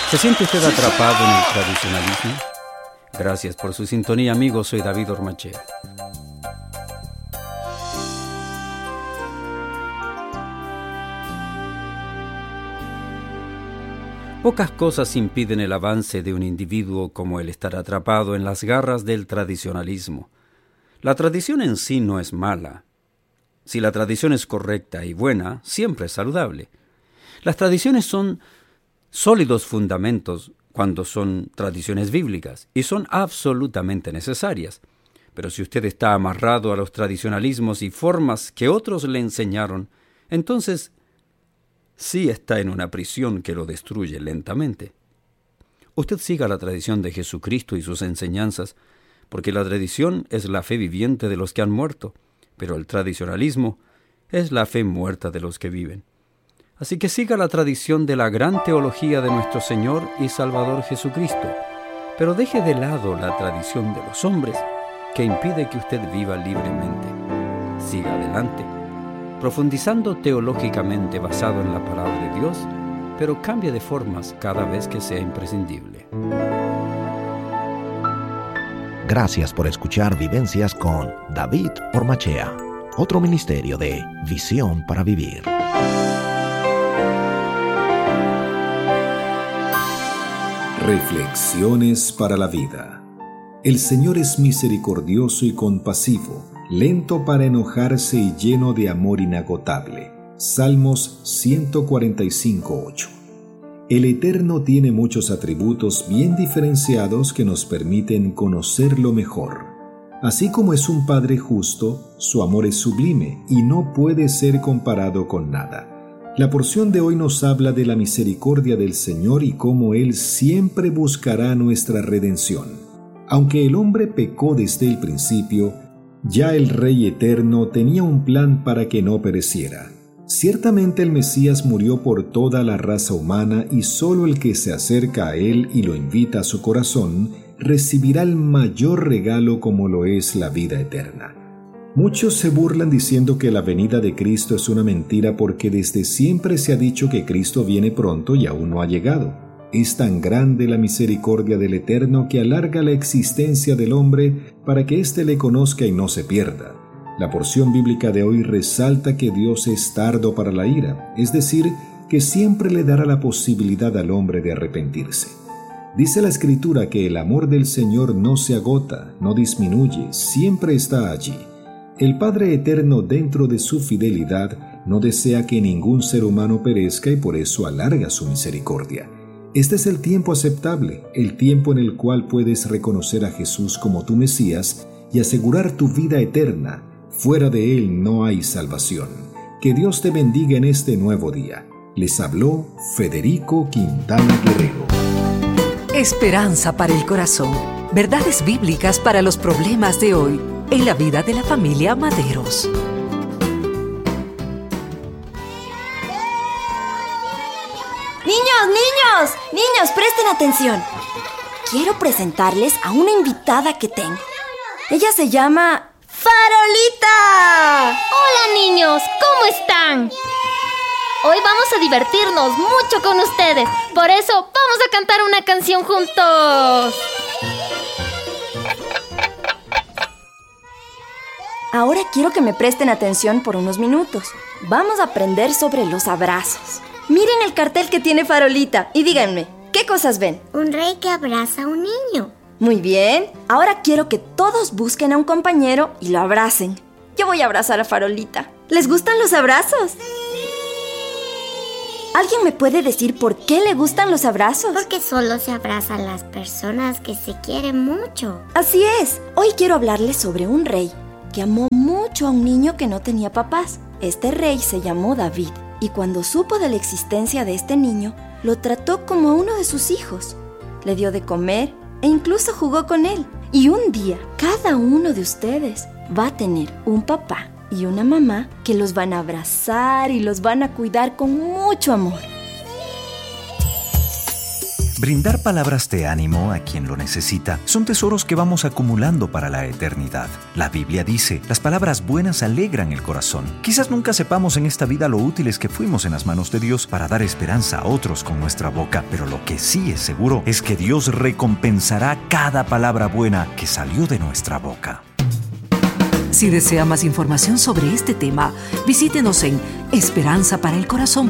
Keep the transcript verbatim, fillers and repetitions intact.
¿Se siente usted atrapado en el tradicionalismo? Gracias por su sintonía, amigos. Soy David Ormachea. Pocas cosas impiden el avance de un individuo como el estar atrapado en las garras del tradicionalismo. La tradición en sí no es mala. Si la tradición es correcta y buena, siempre es saludable. Las tradiciones son sólidos fundamentos cuando son tradiciones bíblicas y son absolutamente necesarias. Pero si usted está amarrado a los tradicionalismos y formas que otros le enseñaron, entonces sí está en una prisión que lo destruye lentamente. Usted siga la tradición de Jesucristo y sus enseñanzas, porque la tradición es la fe viviente de los que han muerto, pero el tradicionalismo es la fe muerta de los que viven. Así que siga la tradición de la gran teología de nuestro Señor y Salvador Jesucristo, pero deje de lado la tradición de los hombres que impide que usted viva libremente. Siga adelante, profundizando teológicamente basado en la palabra de Dios, pero cambie de formas cada vez que sea imprescindible. Gracias por escuchar Vivencias con David Ormachea, otro ministerio de Visión para Vivir. Reflexiones para la vida. El Señor es misericordioso y compasivo, lento para enojarse y lleno de amor inagotable. Salmos ciento cuarenta y cinco, ocho. El Eterno tiene muchos atributos bien diferenciados que nos permiten conocerlo mejor. Así como es un Padre justo, su amor es sublime y no puede ser comparado con nada. La porción de hoy nos habla de la misericordia del Señor y cómo Él siempre buscará nuestra redención. Aunque el hombre pecó desde el principio, ya el Rey Eterno tenía un plan para que no pereciera. Ciertamente el Mesías murió por toda la raza humana y solo el que se acerca a Él y lo invita a su corazón recibirá el mayor regalo como lo es la vida eterna. Muchos se burlan diciendo que la venida de Cristo es una mentira porque desde siempre se ha dicho que Cristo viene pronto y aún no ha llegado. Es tan grande la misericordia del Eterno que alarga la existencia del hombre para que éste le conozca y no se pierda. La porción bíblica de hoy resalta que Dios es tardo para la ira, es decir, que siempre le dará la posibilidad al hombre de arrepentirse. Dice la Escritura que el amor del Señor no se agota, no disminuye, siempre está allí. El Padre Eterno, dentro de su fidelidad, no desea que ningún ser humano perezca y por eso alarga su misericordia. Este es el tiempo aceptable, el tiempo en el cual puedes reconocer a Jesús como tu Mesías y asegurar tu vida eterna. Fuera de Él no hay salvación. Que Dios te bendiga en este nuevo día. Les habló Federico Quintana Guerrero. Esperanza para el corazón. Verdades bíblicas para los problemas de hoy en la vida de la familia Maderos. ¡Niños, niños! ¡Niños, presten atención! Quiero presentarles a una invitada que tengo. Ella se llama ¡Farolita! Hola, niños, ¿cómo están? Hoy vamos a divertirnos mucho con ustedes. Por eso vamos a cantar una canción juntos. Ahora quiero que me presten atención por unos minutos. Vamos a aprender sobre los abrazos. Miren el cartel que tiene Farolita y díganme, ¿qué cosas ven? Un rey que abraza a un niño. Muy bien. Ahora quiero que todos busquen a un compañero y lo abracen. Yo voy a abrazar a Farolita. ¿Les gustan los abrazos? ¿Alguien me puede decir por qué le gustan los abrazos? Porque solo se abrazan las personas que se quieren mucho. Así es. Hoy quiero hablarles sobre un rey que amó mucho a un niño que no tenía papás. Este rey se llamó David y cuando supo de la existencia de este niño, lo trató como a uno de sus hijos. Le dio de comer e incluso jugó con él. Y un día, cada uno de ustedes va a tener un papá y una mamá que los van a abrazar y los van a cuidar con mucho amor. Brindar palabras de ánimo a quien lo necesita son tesoros que vamos acumulando para la eternidad. La Biblia dice, las palabras buenas alegran el corazón. Quizás nunca sepamos en esta vida lo útiles que fuimos en las manos de Dios para dar esperanza a otros con nuestra boca, pero lo que sí es seguro es que Dios recompensará cada palabra buena que salió de nuestra boca. Si desea más información sobre este tema, visítenos en esperanza para el corazón